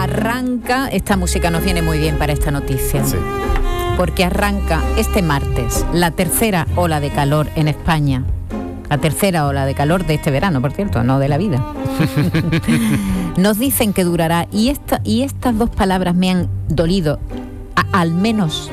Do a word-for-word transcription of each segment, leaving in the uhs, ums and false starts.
arranca, esta música nos viene muy bien para esta noticia. Sí. Porque arranca este martes la tercera ola de calor en España. La tercera ola de calor de este verano, por cierto, no de la vida. Nos dicen que durará, y, esta, y estas dos palabras me han dolido, a, al menos...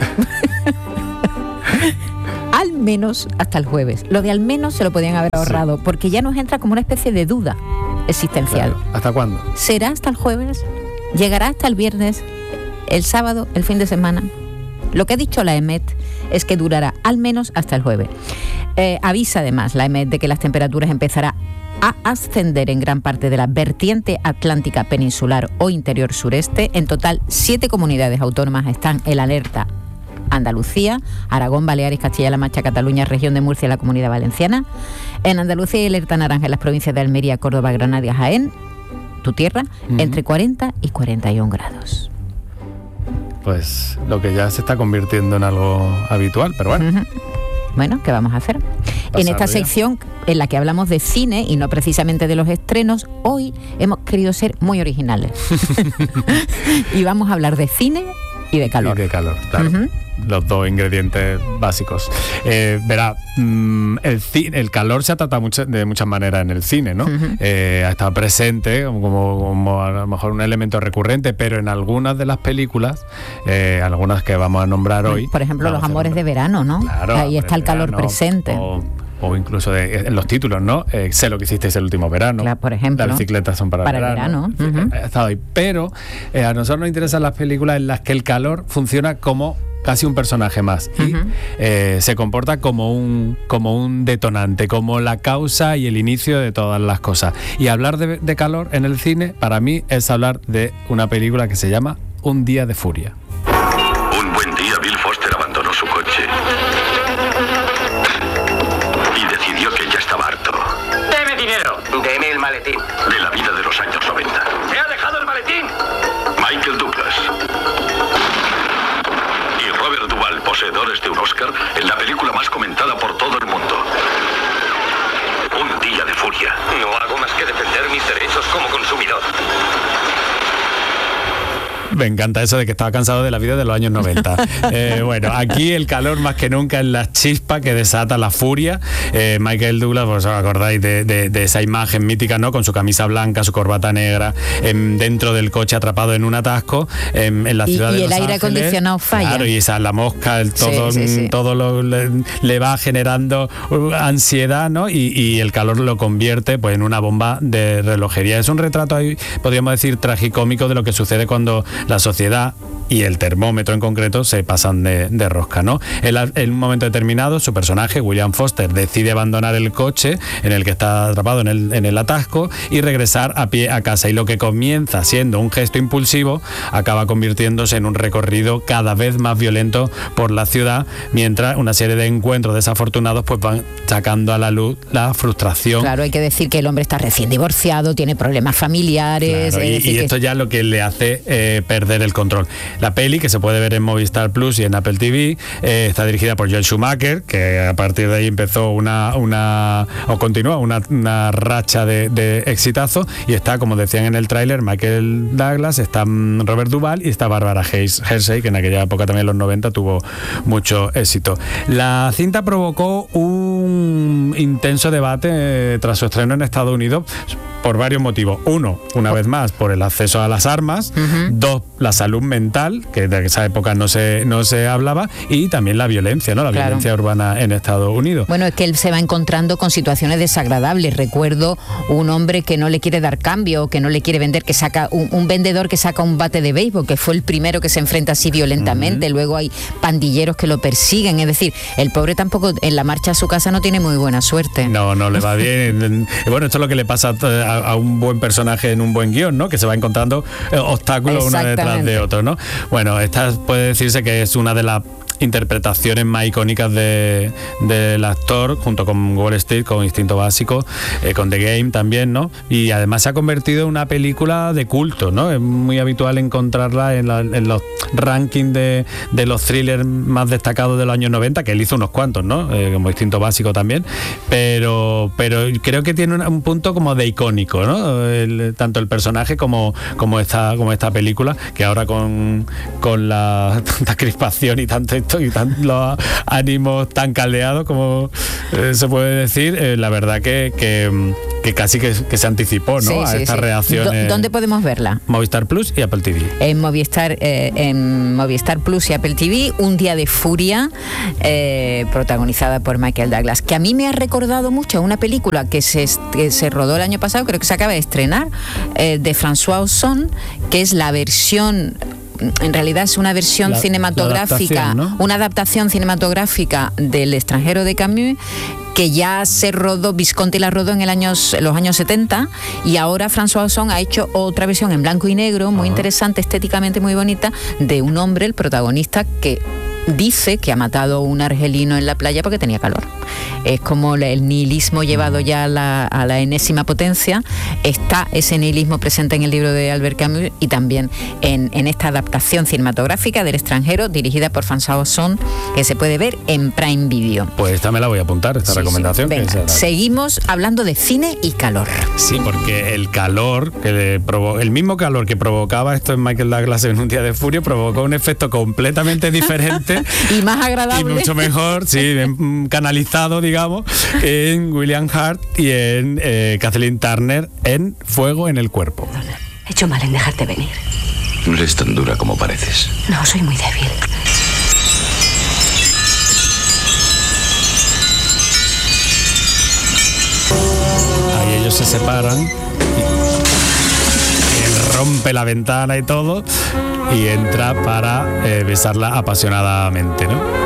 al menos hasta el jueves. Lo de al menos se lo podían haber ahorrado, sí. Porque ya nos entra como una especie de duda existencial. Claro. ¿Hasta cuándo? ¿Será hasta el jueves? ¿Llegará hasta el viernes? ¿El sábado? ¿El fin de semana? Lo que ha dicho la EMET es que durará al menos hasta el jueves. Eh, avisa además la EMET de que las temperaturas empezarán a ascender en gran parte de la vertiente atlántica peninsular o interior sureste. En total, siete comunidades autónomas están en alerta. Andalucía, Aragón, Baleares, Castilla-La Mancha, Cataluña, región de Murcia y la Comunidad Valenciana. En Andalucía hay alerta naranja en las provincias de Almería, Córdoba, Granada y Jaén, tu tierra, uh-huh. entre cuarenta y cuarenta y uno grados. Pues lo que ya se está convirtiendo en algo habitual, pero bueno. Uh-huh. Bueno, ¿qué vamos a hacer? Pasar en esta sección en la que hablamos de cine y no precisamente de los estrenos, hoy hemos querido ser muy originales. Y vamos a hablar de cine y de calor. Y de calor, claro. Uh-huh. Los dos ingredientes básicos. Eh, verá, mmm, el, el calor se ha tratado mucho, de muchas maneras en el cine, ¿no? Uh-huh. Eh, ha estado presente como, como a lo mejor un elemento recurrente, pero en algunas de las películas, eh, algunas que vamos a nombrar hoy... Por ejemplo, Los amores de verano, ¿no? Claro, ahí está el calor verano, presente. O, o incluso de, en los títulos, ¿no? Eh, sé lo que hicisteis el último verano. Claro, por ejemplo. Las bicicletas son para, para el verano. verano. Uh-huh. Ha estado ahí. Pero eh, a nosotros nos interesan las películas en las que el calor funciona como casi un personaje más y uh-huh. eh, se comporta como un, como un detonante, como la causa y el inicio de todas las cosas. Y hablar de, de calor en el cine, para mí, es hablar de una película que se llama Un día de furia. Un buen día, Bill Foster abandonó su coche y decidió que ya estaba harto. ¡Deme dinero! ¡Deme el maletín! De la vida de los años noventa. ¡Me ha dejado el maletín! Michael Douglas y Robert Duvall, poseedores de un Oscar en la película más comentada por todo el mundo. Un día de furia. No hago más que defender mis derechos como consumidor. Me encanta eso de que estaba cansado de la vida de los años noventa. Eh, bueno, aquí el calor más que nunca es la chispa que desata la furia. Eh, Michael Douglas, pues os acordáis de, de, de esa imagen mítica, ¿no? Con su camisa blanca, su corbata negra, en, dentro del coche atrapado en un atasco, en, en la ciudad y, de y Los el aire Ángeles. Acondicionado falla. Claro, y esa, la mosca, el, todo, sí, sí, sí. todo lo, le, le va generando ansiedad, ¿no? Y, y el calor lo convierte pues en una bomba de relojería. Es un retrato ahí, podríamos decir, tragicómico de lo que sucede cuando la sociedad y el termómetro en concreto se pasan de, de rosca, ¿no? En, la, en un momento determinado, su personaje, William Foster, decide abandonar el coche en el que está atrapado en el, en el atasco y regresar a pie a casa. Y lo que comienza siendo un gesto impulsivo acaba convirtiéndose en un recorrido cada vez más violento por la ciudad, mientras una serie de encuentros desafortunados pues van sacando a la luz la frustración. Claro, hay que decir que el hombre está recién divorciado, tiene problemas familiares. Claro, y, y esto que... ya lo que le hace eh, perder el control. La peli, que se puede ver en Movistar Plus y en Apple T V, eh, está dirigida por Joel Schumacher, que a partir de ahí empezó una, una o continúa una, una racha de, de exitazo, y está, como decían en el tráiler, Michael Douglas, está Robert Duvall y está Barbara Hershey, que en aquella época también en los noventa tuvo mucho éxito. La cinta provocó un intenso debate eh, tras su estreno en Estados Unidos por varios motivos. Uno, una vez más, por el acceso a las armas. Uh-huh. Dos, la salud mental, que de esa época no se, no se hablaba, y también la violencia, ¿no? La claro. violencia urbana en Estados Unidos. Bueno, es que él se va encontrando con situaciones desagradables. Recuerdo un hombre que no le quiere dar cambio, que no le quiere vender, que saca un, un vendedor que saca un bate de béisbol, que fue el primero que se enfrenta así violentamente. Uh-huh. Luego hay pandilleros que lo persiguen. Es decir, el pobre tampoco en la marcha a su casa no tiene muy buena suerte. No, no le va bien. Bueno, esto es lo que le pasa a, a un buen personaje en un buen guión, ¿no? Que se va encontrando obstáculos uno detrás de otro, ¿no? Bueno, esta puede decirse que es una de las interpretaciones más icónicas de, del actor, junto con Wall Street, con Instinto Básico, eh, con The Game también, ¿no? Y además se ha convertido en una película de culto, ¿no? Es muy habitual encontrarla en, la, en los rankings de, de los thrillers más destacados de los años noventa, que él hizo unos cuantos, ¿no? Eh, como Instinto Básico también, pero, pero creo que tiene un, un punto como de icónico, ¿no? El, tanto el personaje como, como, esta, como esta película, que ahora con, con la tanta crispación y tanto esto y tan, los ánimos tan caldeados como eh, se puede decir, eh, la verdad que, que, que casi que, que se anticipó, ¿no? Sí, a sí, estas sí. reacciones. ¿Dónde podemos verla? Movistar Plus y Apple T V. En Movistar, eh, en Movistar Plus y Apple T V, Un día de furia, eh, protagonizada por Michael Douglas, que a mí me ha recordado mucho a una película que se, que se rodó el año pasado, creo que se acaba de estrenar, eh, de François Ozon, que es la versión, en realidad es una versión la, cinematográfica, la adaptación, ¿no? Una adaptación cinematográfica del extranjero de Camus, que ya se rodó, Visconti la rodó en el años, los años setenta, y ahora François Ozon ha hecho otra versión en blanco y negro, muy Ajá. interesante, estéticamente muy bonita, de un hombre, el protagonista, que dice que ha matado a un argelino en la playa porque tenía calor. Es como el nihilismo llevado ya a la, a la enésima potencia. Está ese nihilismo presente en el libro de Albert Camus y también en, en esta adaptación cinematográfica del extranjero dirigida por François Ozon, que se puede ver en Prime Video. Pues esta me la voy a apuntar, esta sí, recomendación. Sí. Venga, que seguimos hablando de cine y calor. Sí, porque el calor, que le provo- el mismo calor que provocaba esto en Michael Douglas en Un día de furia, provocó un efecto completamente diferente y más agradable y mucho mejor, sí, canalizado, digamos, en William Hurt y en eh, Kathleen Turner en Fuego en el cuerpo. He hecho mal en dejarte venir. No eres tan dura como pareces. No, soy muy débil. Ahí ellos se separan y él rompe la ventana y todo y entra para eh, besarla apasionadamente, ¿no?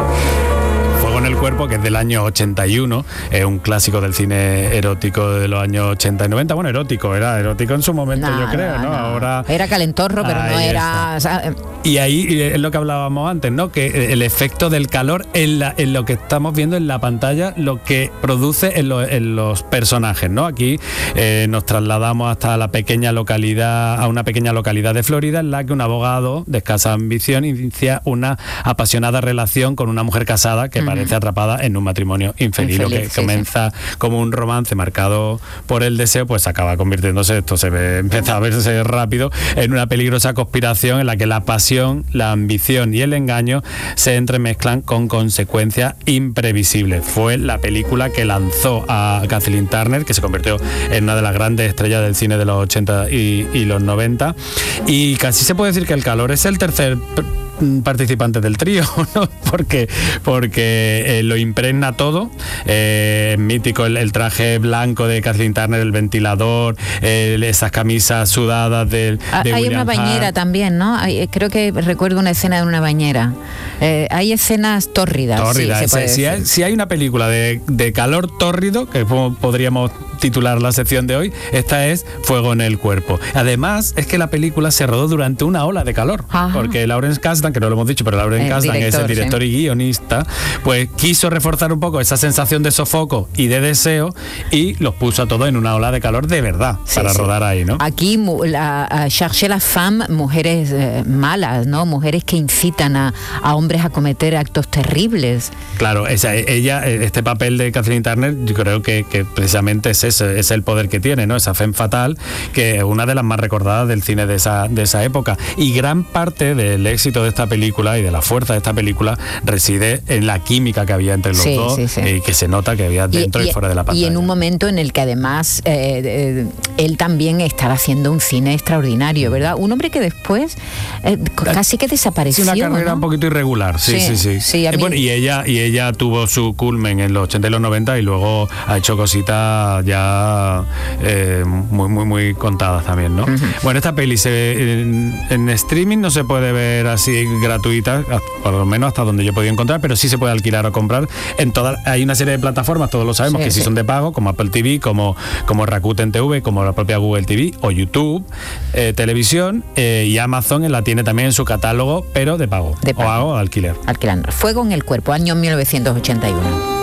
En el cuerpo, que es del año ochenta y uno, es un clásico del cine erótico de los años ochenta y noventa. Bueno, erótico, era erótico en su momento, no, yo creo, ¿no? no. Ahora era calentorro, pero no era... O sea, y ahí es lo que hablábamos antes, ¿no? Que el efecto del calor en, la, en lo que estamos viendo en la pantalla, lo que produce en, lo, en los personajes, ¿no? Aquí eh, nos trasladamos hasta la pequeña localidad, a una pequeña localidad de Florida, en la que un abogado de escasa ambición inicia una apasionada relación con una mujer casada que uh-huh. parece atrapada en un matrimonio infeliz. Infeliz, lo que sí, comienza sí. como un romance marcado por el deseo, pues acaba convirtiéndose, esto se ve, empieza a verse rápido, en una peligrosa conspiración en la que la pasión, la ambición y el engaño se entremezclan con consecuencias imprevisibles. Fue la película que lanzó a Kathleen Turner, que se convirtió en una de las grandes estrellas del cine de los ochenta y, y los noventa, y casi se puede decir que El calor es el tercer participante del trío, ¿no? Porque, porque eh, lo impregna todo. Eh, mítico el, el traje blanco de Kathleen Turner, el ventilador, eh, esas camisas sudadas de, de hay William una bañera Hurt. También, ¿no? Hay, creo que recuerdo una escena de una bañera. Eh, hay escenas tórridas. Tórridas. Sí, se puede si, hay, si hay una película de, de calor tórrido, que podríamos titular la sección de hoy, esta es Fuego en el cuerpo. Además, es que la película se rodó durante una ola de calor. Ajá. Porque Lawrence Kasdan, que no lo hemos dicho, pero Lawrence Kasdan es el director sí. y guionista, pues quiso reforzar un poco esa sensación de sofoco y de deseo y los puso a todos en una ola de calor de verdad, sí, para sí. rodar ahí, ¿no? Aquí la, Chercher la femme, mujeres eh, malas, ¿no? Mujeres que incitan a, a hombres a cometer actos terribles. Claro, esa, ella, este papel de Kathleen Turner, yo creo que, que precisamente es ese, es el poder que tiene, ¿no? Esa femme fatal, que es una de las más recordadas del cine de esa, de esa época. Y gran parte del éxito de esta película y de la fuerza de esta película reside en la química que había entre los sí, dos sí, sí. y que se nota que había dentro y, y, y fuera de la pantalla. Y en un momento en el que además eh, eh, él también estaba haciendo un cine extraordinario, ¿verdad? Un hombre que después eh, casi que desapareció. Sí, una carrera, ¿no?, un poquito irregular, sí, sí, sí. sí. sí a mí... bueno, y ella y ella tuvo su culmen en los ochenta y los noventa y luego ha hecho cositas ya eh, muy, muy, muy contadas también, ¿no? Uh-huh. Bueno, esta peli se, en, en streaming no se puede ver así gratuita, por lo menos hasta donde yo he podido encontrar, pero sí se puede alquilar o comprar en todas. Hay una serie de plataformas, todos lo sabemos, sí, que sí, sí son de pago, como Apple T V, como, como Rakuten T V, como la propia Google T V o YouTube eh, Televisión, eh, y Amazon la tiene también en su catálogo, pero de pago, de pago. o hago alquiler. Alquilando. Fuego en el cuerpo, año mil novecientos ochenta y uno.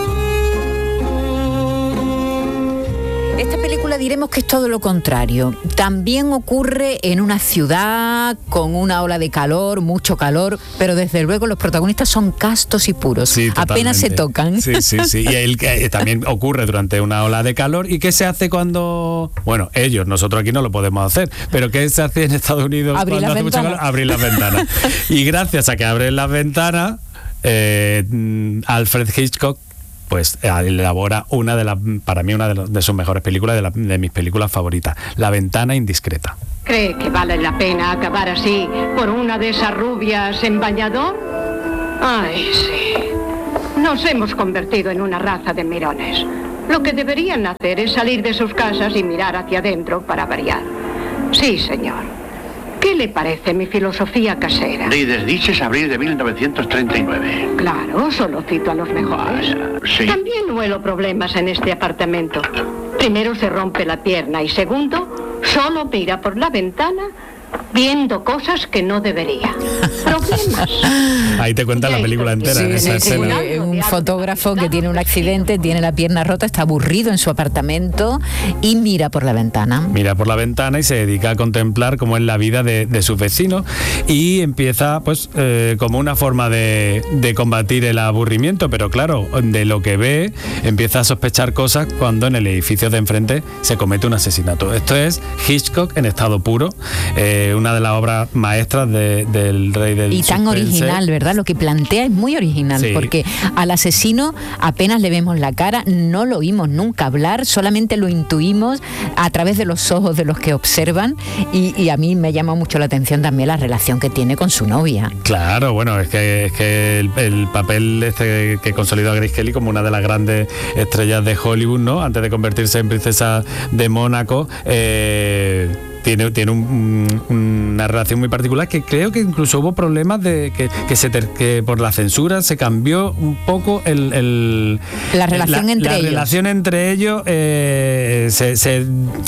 Esta película diremos que es todo lo contrario. También ocurre en una ciudad con una ola de calor, mucho calor, pero desde luego los protagonistas son castos y puros. Sí, apenas se tocan. Sí, sí, sí. Y el, eh, también ocurre durante una ola de calor. ¿Y qué se hace cuando...? Bueno, ellos, nosotros aquí no lo podemos hacer, pero ¿qué se hace en Estados Unidos Abrir cuando las hace mucho ventanas. calor? Abrir las ventanas. Y gracias a que abren las ventanas, eh, Alfred Hitchcock pues elabora una de las, para mí una de, los, de sus mejores películas, de, la, de mis películas favoritas, La ventana indiscreta. ¿Cree que vale la pena acabar así por una de esas rubias en bañador? Ay, sí. Nos hemos convertido en una raza de mirones. Lo que deberían hacer es salir de sus casas y mirar hacia adentro para variar. Sí, señor. ¿Qué le parece mi filosofía casera? De Desdiches, abril de mil novecientos treinta y nueve. Claro, solo cito a los mejores. Vaya, sí. También huelo problemas en este apartamento. Primero se rompe la pierna y segundo, solo mira por la ventana viendo cosas que no debería. Problemas. Ahí te cuenta la película entera. Sí, en esa sí, sí. escena. Un fotógrafo que tiene un accidente, tiene la pierna rota, está aburrido en su apartamento y mira por la ventana. Mira por la ventana y se dedica a contemplar cómo es la vida de, de sus vecinos, y empieza pues eh, como una forma de, de combatir el aburrimiento, pero claro, de lo que ve empieza a sospechar cosas cuando en el edificio de enfrente se comete un asesinato. Esto es Hitchcock en estado puro, eh, una de las obras maestras de, del rey del y tan suspense. Original, ¿verdad? Lo que plantea es muy original, Sí. porque al asesino apenas le vemos la cara, no lo oímos nunca hablar, solamente lo intuimos a través de los ojos de los que observan, y, y a mí me llama mucho la atención también la relación que tiene con su novia. Claro, bueno, es que, es que el, el papel este que consolidó a Grace Kelly como una de las grandes estrellas de Hollywood, ¿no? Antes de convertirse en princesa de Mónaco, eh, tiene, tiene un, un, una relación muy particular, que creo que incluso hubo problemas de que, que, se ter, que por la censura se cambió un poco el, el la relación la, entre la ellos. La relación entre ellos eh, se... se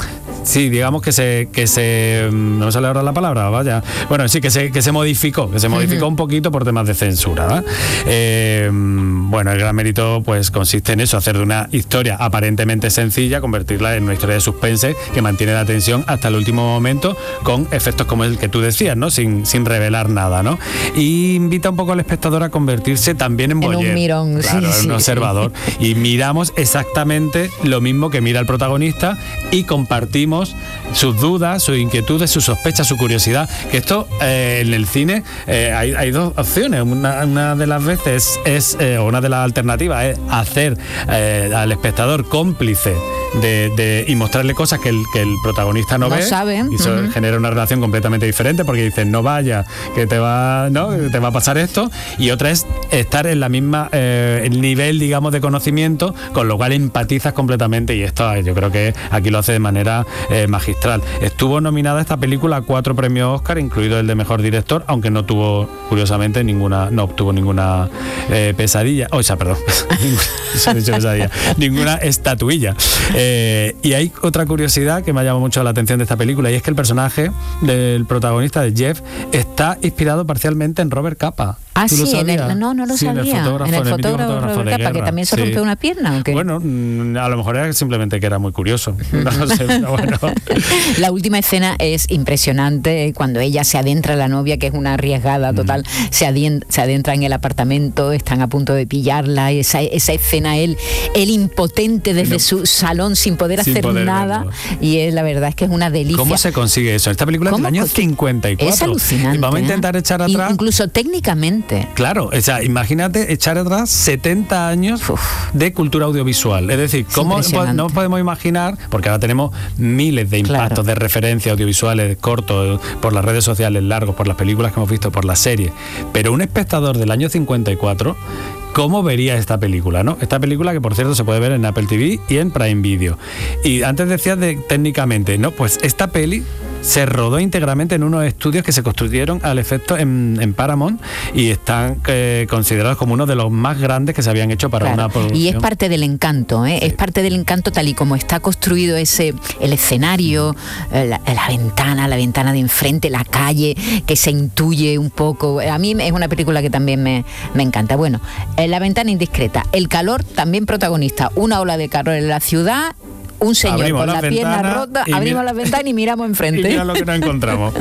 Sí, digamos que se, que se, no me sale ahora la palabra, vaya. Bueno, sí, que se, que se modificó, que se modificó uh-huh. un poquito por temas de censura, ¿eh? Eh, bueno, el gran mérito pues consiste en eso, hacer de una historia aparentemente sencilla, convertirla en una historia de suspense que mantiene la tensión hasta el último momento, con efectos como el que tú decías, ¿no? Sin, sin revelar nada, ¿no? Y invita un poco al espectador a convertirse también en voyeur. En un mirón, claro, sí, en sí. un observador. Y miramos exactamente lo mismo que mira el protagonista y compartimos sus dudas, sus inquietudes, sus sospechas, su curiosidad. Que esto eh, en el cine eh, hay, hay dos opciones. Una, una de las veces es, eh, o una de las alternativas es hacer eh, al espectador cómplice de, de, y mostrarle cosas que el, que el protagonista no, no ve. sabe. Y eso uh-huh. genera una relación completamente diferente, porque dicen, no vaya, que te va, ¿no? te va a pasar esto. Y otra es estar en la misma eh, el nivel, digamos, de conocimiento, con lo cual empatizas completamente, y esto yo creo que aquí lo hace de manera Eh, magistral. Estuvo nominada esta película a cuatro premios Oscar, incluido el de mejor director, aunque no tuvo, curiosamente, ninguna, no obtuvo ninguna eh, pesadilla, o sea, perdón, ninguna, pesadilla, ninguna estatuilla. Eh, y hay otra curiosidad que me ha llamado mucho la atención de esta película, y es que el personaje del protagonista, de Jeff, está inspirado parcialmente en Robert Capa. Ah, sí, en el, no, no lo sí, sabía. En el fotógrafo, en el en el fotógrafo, fotógrafo Robert de Capa, guerra. que también se Sí. rompió una pierna, ¿o qué? Bueno, a lo mejor era simplemente que era muy curioso. No sé, pero bueno. La última escena es impresionante, cuando ella se adentra, la novia, que es una arriesgada total, mm. se, adentra, se adentra en el apartamento, están a punto de pillarla, esa, esa escena, él, él impotente desde no. su salón sin poder sin hacer poder nada, verlo. Y es, la verdad es que es una delicia. ¿Cómo se consigue eso? Esta película es del año cincuenta y cuatro. Es alucinante. Vamos a intentar echar atrás. Incluso técnicamente. Claro, o sea, imagínate echar atrás setenta años Uf. de cultura audiovisual. Es decir, ¿cómo no podemos imaginar? Porque ahora tenemos miles de impactos, claro, de referencias audiovisuales cortos, por las redes sociales, largos, por las películas que hemos visto, por las series. Pero un espectador del año cincuenta y cuatro, ¿cómo vería esta película, no? Esta película, que por cierto se puede ver en Apple T V y en Prime Video. Y antes decías de técnicamente, ¿no? Pues esta peli se rodó íntegramente en unos estudios que se construyeron al efecto en, en Paramount y están eh, considerados como uno de los más grandes que se habían hecho para claro, una producción. y es parte del encanto, ¿eh? Sí. Es parte del encanto tal y como está construido ese el escenario, la, la ventana, la ventana de enfrente, la calle, que se intuye un poco. A mí es una película que también me, me encanta. Bueno, La ventana indiscreta, el calor también protagonista, una ola de calor en la ciudad, un señor abrimos con la pierna rota, abrimos la ventana y miramos enfrente. Y mira lo que nos encontramos.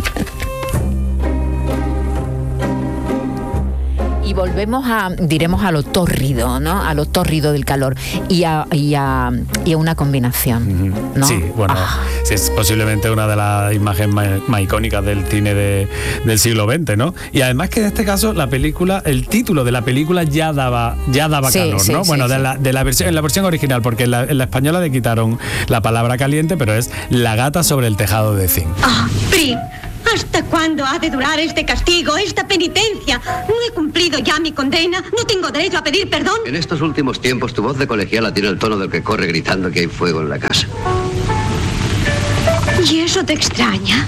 Y volvemos a, diremos, a lo tórrido, ¿no? A lo tórrido del calor y a, y a, y a una combinación, ¿no? Sí, bueno, ah. sí, es posiblemente una de las imágenes más, más icónicas del cine de, del siglo veinte, ¿no? Y además que en este caso la película, el título de la película ya daba, ya daba sí, calor, sí, ¿no? Sí, bueno, sí. de la, de la versión, en la versión original, porque en la, en la española le quitaron la palabra caliente, pero es La gata sobre el tejado de zinc. ¡Ah, oh, Bri! ¿Hasta cuándo ha de durar este castigo, esta penitencia? No he cumplido ya mi condena, no tengo derecho a pedir perdón. En estos últimos tiempos tu voz de colegiala tiene el tono del que corre gritando que hay fuego en la casa. ¿Y eso te extraña?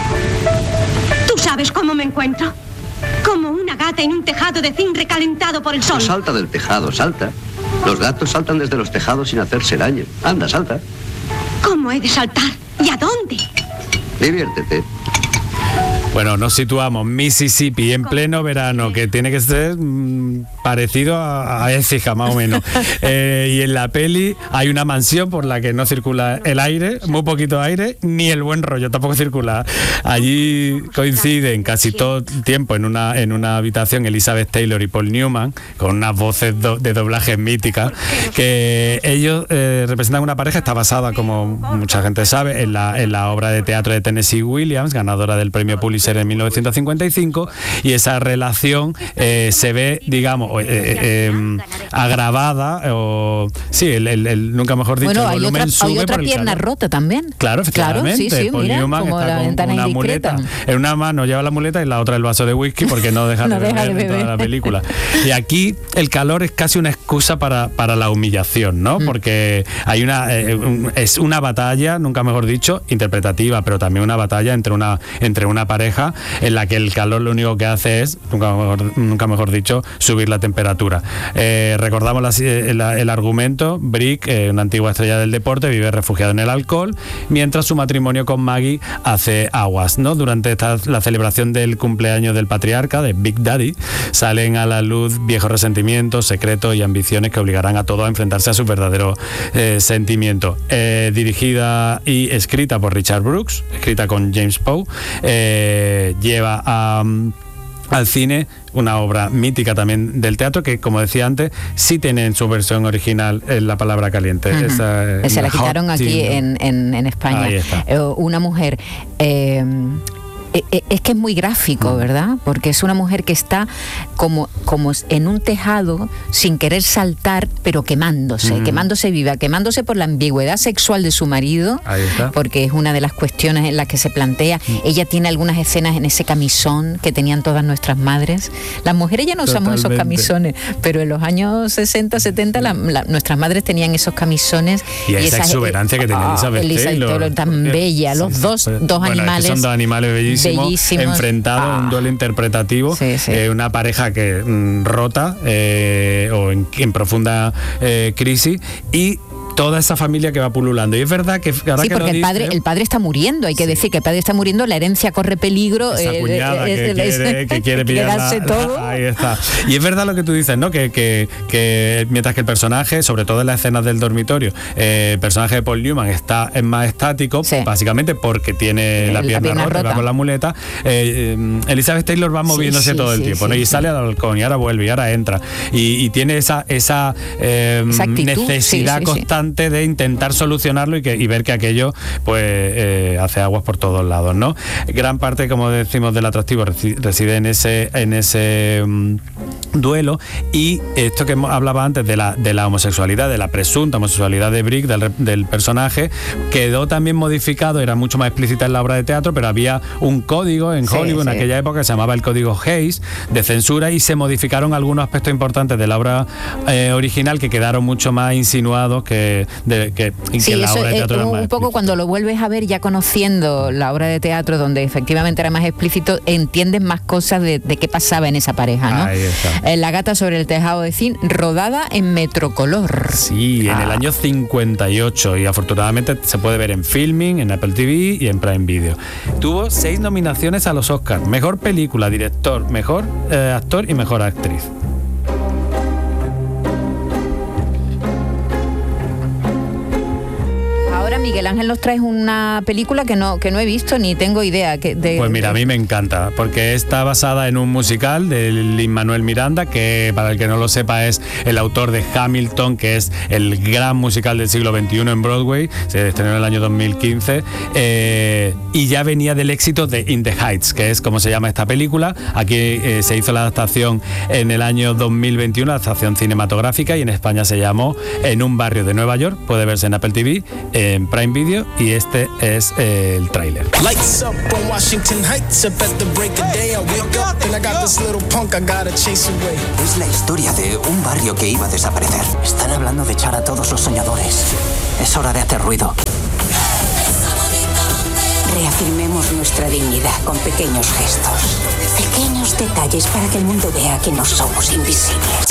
¿Tú sabes cómo me encuentro? Como una gata en un tejado de zinc recalentado por el sol. No salta del tejado, salta. Los gatos saltan desde los tejados sin hacerse daño. Anda, salta. ¿Cómo he de saltar? ¿Y a dónde? Diviértete. Bueno, nos situamos Mississippi en pleno verano, que tiene que ser mmm, parecido a, a Écija, más o menos. Eh, y en la peli hay una mansión por la que no circula el aire, muy poquito aire, ni el buen rollo tampoco circula. Allí coinciden casi todo el tiempo en una, en una habitación Elizabeth Taylor y Paul Newman, con unas voces do, de doblaje míticas, que ellos eh, representan una pareja. Está basada, como mucha gente sabe, en la, en la obra de teatro de Tennessee Williams, ganadora del premio Pulitzer en mil novecientos cincuenta y cinco, y esa relación eh, se ve, digamos, eh, eh, agravada, o sí, el, el, el nunca mejor dicho, bueno, el volumen hay otra, sube hay otra por el pierna calor. rota también. Claro, efectivamente. Claro, sí, sí, Paul mira, Newman como está la con ventana una indiscreta. muleta. En una mano lleva la muleta y en la otra el vaso de whisky, porque no deja no de deja beber de en toda beber. la película. Y aquí el calor es casi una excusa para, para la humillación, ¿no? Mm. Porque hay una eh, un, es una batalla, nunca mejor dicho, interpretativa, pero también una batalla entre una entre una pareja en la que el calor lo único que hace es, nunca mejor, nunca mejor dicho, subir la temperatura. Eh, recordamos la, el, el argumento. Brick, eh, una antigua estrella del deporte, vive refugiado en el alcohol, mientras su matrimonio con Maggie hace aguas, ¿no? Durante esta, la celebración del cumpleaños del patriarca, de Big Daddy, salen a la luz viejos resentimientos, secretos y ambiciones que obligarán a todos a enfrentarse a sus verdaderos eh, sentimientos. Eh, dirigida y escrita por Richard Brooks, escrita con James Poe, eh, lleva a... Um, al cine una obra mítica también del teatro, que, como decía antes, sí tiene en su versión original eh, la palabra caliente. Uh-huh. Esa, se la quitaron aquí team, en, en, en España. Ahí está. Eh, una mujer... Eh, es que es muy gráfico, ¿verdad? Porque es una mujer que está como, como en un tejado sin querer saltar, pero quemándose, mm. quemándose viva, quemándose por la ambigüedad sexual de su marido. Ahí está. Porque es una de las cuestiones en las que se plantea. Mm. Ella tiene algunas escenas en ese camisón que tenían todas nuestras madres. Las mujeres ya no Totalmente. usamos esos camisones, pero en los años sesenta, setenta la, la, nuestras madres tenían esos camisones. Y, y esa esas, exuberancia eh, que tenía Elizabeth, Elizabeth Taylor. Taylor, tan bella. Los sí, dos, sí. dos bueno, animales. Es que son dos animales bellísimos. Bellísimos. Enfrentados en ah. un duelo interpretativo, sí, sí. Eh, una pareja que mm, rota eh, o en, en profunda eh, crisis, y toda esa familia que va pululando. Y es verdad que ahora sí, que porque lo el padre, dice, el padre está muriendo, hay que sí. decir que el padre está muriendo, la herencia corre peligro. Esa cuñada eh, que, eh, quiere, que quiere pillar la, todo. La, ahí está. Y es verdad lo que tú dices, ¿no? Que, que, que mientras que el personaje, sobre todo en las escenas del dormitorio, eh, el personaje de Paul Newman está es más estático, sí. básicamente porque tiene la, la pierna, pierna rota, rota. Va con la muleta. Eh, eh, Elizabeth Taylor va moviéndose sí, sí, todo el sí, tiempo, sí, ¿no? Y sí. sale al balcón y ahora vuelve y ahora entra. Y, y tiene esa, esa, eh, esa necesidad sí, sí, constante sí. de intentar solucionarlo y, que, y ver que aquello pues eh, hace aguas por todos lados, ¿no? Gran parte, como decimos, del atractivo reside en ese en ese um, duelo, y esto que hablaba antes de la, de la homosexualidad, de la presunta homosexualidad de Brick, del, del personaje, quedó también modificado, era mucho más explícita en la obra de teatro, pero había un código en Hollywood sí, sí. en aquella época que se llamaba el código Hays de censura, y se modificaron algunos aspectos importantes de la obra eh, original que quedaron mucho más insinuados que, de, que, sí, que la obra de teatro es, era un más poco explícita. Cuando lo vuelves a ver ya conociendo la obra de teatro donde efectivamente era más explícito, entiendes más cosas de, de qué pasaba en esa pareja, ¿no? Ahí está. La gata sobre el tejado de zinc, rodada en Metrocolor. Sí, ah. en el año cincuenta y ocho, y afortunadamente se puede ver en Filming, en Apple T V y en Prime Video. Tuvo seis nominaciones a los Oscars: mejor película, director, mejor eh, actor y mejor actriz. Ahora, Miguel Ángel, nos traes una película que no, que no he visto ni tengo idea. Que de, pues mira, a mí me encanta, porque está basada en un musical de Lin-Manuel Miranda, que para el que no lo sepa es el autor de Hamilton, que es el gran musical del siglo veintiuno en Broadway, se estrenó en el año dos mil quince, eh, y ya venía del éxito de In the Heights, que es como se llama esta película. Aquí eh, se hizo la adaptación en el año dos mil veintiuno, la adaptación cinematográfica, y en España se llamó En un barrio de Nueva York. Puede verse en Apple T V, en Prime Video, y este es eh, el tráiler. Es la historia de un barrio que iba a desaparecer. Están hablando de echar a todos los soñadores. Es hora de hacer ruido. Reafirmemos nuestra dignidad con pequeños gestos. Pequeños detalles para que el mundo vea que no somos invisibles.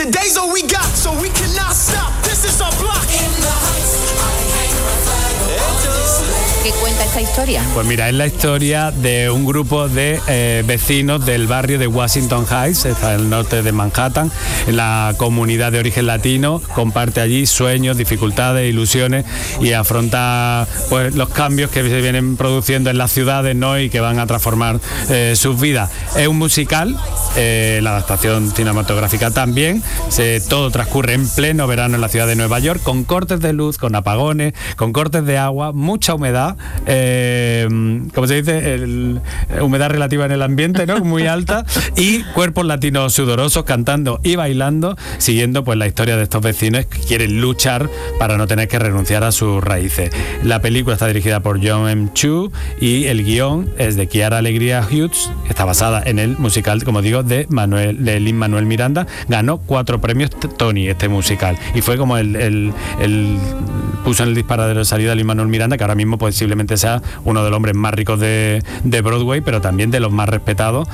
¿Qué cuenta esta historia? Pues mira, es la historia de un grupo de eh, vecinos del barrio de Washington Heights, está al norte de Manhattan. La comunidad de origen latino comparte allí sueños, dificultades, ilusiones, y afronta pues los cambios que se vienen produciendo en las ciudades, ¿no? Y que van a transformar eh, sus vidas. Es un musical, eh, la adaptación cinematográfica también. Se, todo transcurre en pleno verano en la ciudad de Nueva York, con cortes de luz, con apagones, con cortes de agua, mucha humedad, eh, como se dice, el, humedad relativa en el ambiente, ¿no? Muy alta, y cuerpos latinos sudorosos cantando y bailando, siguiendo pues la historia de estos vecinos que quieren luchar para no tener que renunciar a sus raíces. La película está dirigida por John M. Chu y el guión es de Kiara Alegría Hughes, está basada en el musical, como digo, de Manuel, de Lin-Manuel Miranda. Ganó cuatro premios Tony este musical, y fue como el, el, el puso en el disparadero de salida a Lin-Manuel Miranda, que ahora mismo posiblemente sea uno de los hombres más ricos de, de Broadway, pero también de los más respetados.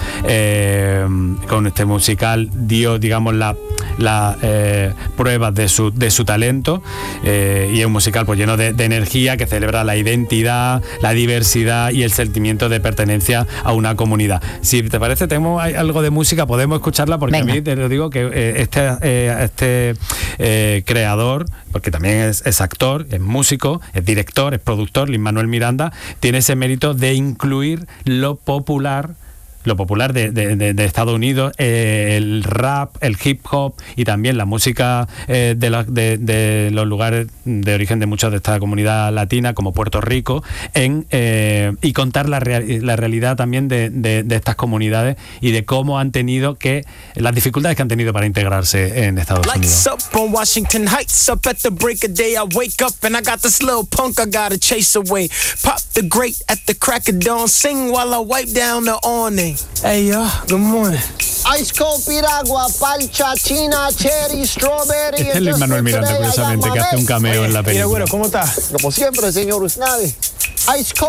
Eh, con este musical dio, digamos, la, la eh, pruebas de su, de su talento, eh, y es un musical pues lleno de, de energía, que celebra la identidad, la diversidad y el sentimiento de pertenencia a una comunidad. Si te parece, tenemos algo de música, podemos escucharla, porque Venga. A mí te lo digo que eh, este, eh, este eh, creador, porque también es, es actor, es músico, es director, es productor, Lin-Manuel Miranda, tiene ese mérito de incluir lo popular lo popular de, de, de, de Estados Unidos, eh, el rap, el hip hop y también la música eh, de, la, de, de los lugares de origen de muchas de esta comunidad latina, como Puerto Rico, en eh, y contar la, real, la realidad también de, de, de estas comunidades y de cómo han tenido que, las dificultades que han tenido para integrarse en Estados Unidos. Hey, y'all, good morning. Ice cold piragua, palcha, china, cherry, strawberry. Este es Lin-Manuel Miranda, curiosamente, que hace un cameo en la película. Mira, bueno, ¿cómo estás? Como siempre, señor Usnavi. Ice cold.